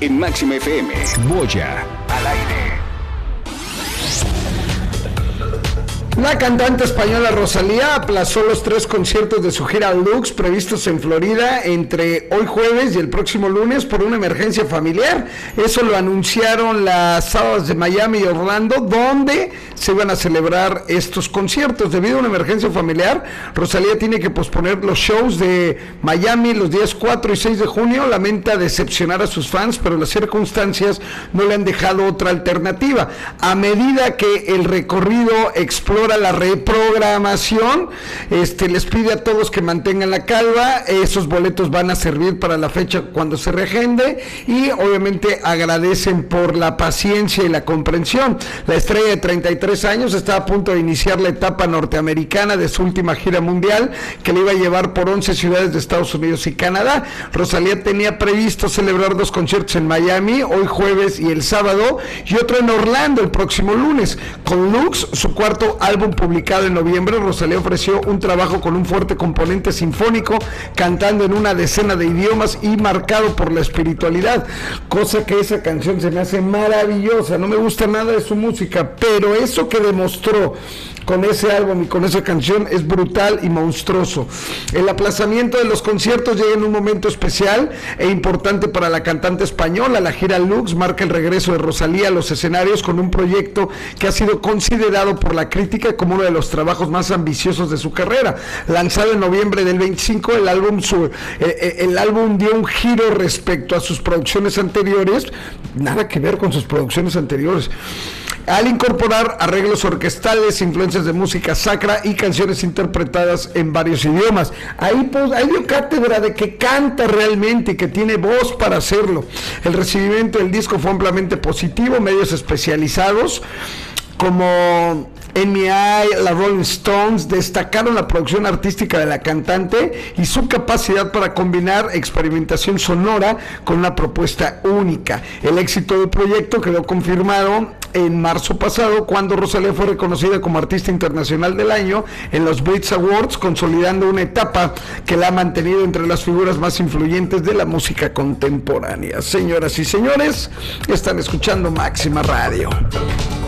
en Máxima FM. Boya al aire. La cantante española Rosalía aplazó los 3 conciertos de su gira Lux previstos en Florida entre hoy jueves y el próximo lunes por una emergencia familiar. Eso lo anunciaron las sábados de Miami y Orlando, donde se iban a celebrar estos conciertos. Debido a una emergencia familiar, Rosalía tiene que posponer los shows de Miami los días 4 y 6 de junio. Lamenta decepcionar a sus fans, pero las circunstancias no le han dejado otra alternativa. A medida que el recorrido explora la reprogramación, les pide a todos que mantengan la calma. Esos boletos van a servir para la fecha cuando se reagende, y obviamente agradecen por la paciencia y la comprensión. La estrella de 33 años está a punto de iniciar la etapa norteamericana de su última gira mundial, que le iba a llevar por 11 ciudades de Estados Unidos y Canadá. Rosalía tenía previsto celebrar 2 conciertos en Miami, hoy jueves y el sábado, y otro en Orlando el próximo lunes. Con Lux, su cuarto álbum publicado en noviembre, Rosalía ofreció un trabajo con un fuerte componente sinfónico, cantando en una decena de idiomas y marcado por la espiritualidad, cosa que esa canción se me hace maravillosa. No me gusta nada de su música, pero eso que demostró con ese álbum y con esa canción es brutal y monstruoso. El aplazamiento de los conciertos llega en un momento especial e importante para la cantante española. La gira Lux marca el regreso de Rosalía a los escenarios con un proyecto que ha sido considerado por la crítica como uno de los trabajos más ambiciosos de su carrera. Lanzado en noviembre del 25, el álbum dio un giro respecto a sus producciones anteriores, nada que ver con sus producciones anteriores, al incorporar arreglos orquestales, influencias de música sacra y canciones interpretadas en varios idiomas. Ahí dio cátedra de que canta realmente y que tiene voz para hacerlo. El recibimiento del disco fue ampliamente positivo. Medios especializados como NME, la Rolling Stones destacaron la producción artística de la cantante y su capacidad para combinar experimentación sonora con una propuesta única. El éxito del proyecto quedó confirmado en marzo pasado, cuando Rosalía fue reconocida como Artista Internacional del Año en los Brit Awards, consolidando una etapa que la ha mantenido entre las figuras más influyentes de la música contemporánea. Señoras y señores, están escuchando Máxima Radio.